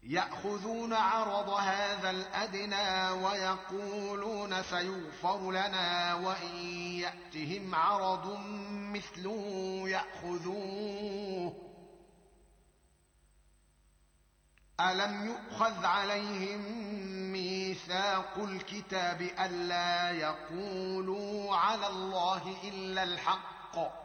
ياخذون عرض هذا الادنى ويقولون سيغفر لنا وان ياتهم عرض مثله ياخذوه الم يؤخذ عليهم ميثاق الكتاب الا يقولوا على الله الا الحق